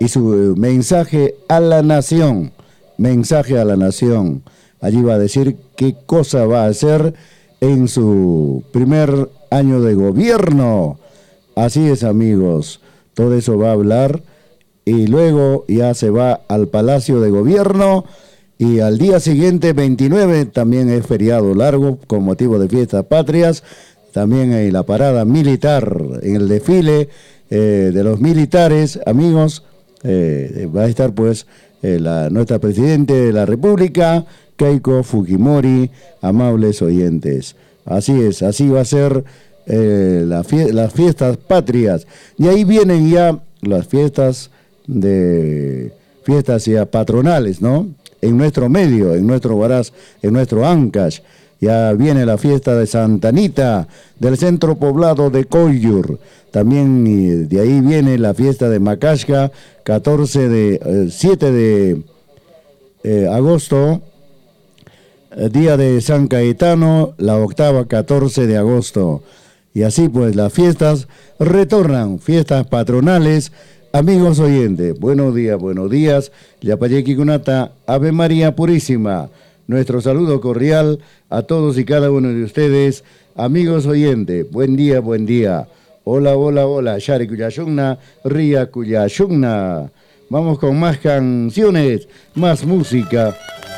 y su mensaje a la nación. Mensaje a la nación. Allí va a decir qué cosa va a hacer en su primer año de gobierno. Así es, amigos. Todo eso va a hablar y luego ya se va al Palacio de Gobierno y al día siguiente, 29, también es feriado largo con motivo de fiestas patrias. También en la parada militar, en el desfile de los militares, amigos, va a estar pues nuestra Presidente de la República, Keiko Fujimori, amables oyentes. Así es, así va a ser las fiestas patrias. Y ahí vienen ya las fiestas ya patronales, ¿no? En nuestro medio, en nuestro Huaraz, en nuestro Ancash. Ya viene la fiesta de Santa Anita, del centro poblado de Collur. También de ahí viene la fiesta de Macashka, 7 de agosto, día de San Caetano, la octava, 14 de agosto. Y así pues las fiestas retornan, fiestas patronales. Amigos oyentes, buenos días. Yapayeki Kunata, Ave María Purísima. Nuestro saludo cordial a todos y cada uno de ustedes. Amigos oyentes, buen día. Hola, Shari Kuyashugna, Ria Kuyashugna. Vamos con más canciones, más música.